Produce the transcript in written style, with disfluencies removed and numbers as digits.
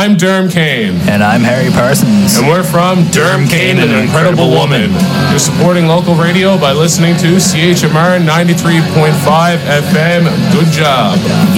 I'm Derm Kane. And I'm Harry Parsons. And we're from Derm Kane and an Incredible Woman. You're supporting local radio by listening to CHMR 93.5 FM. Good job.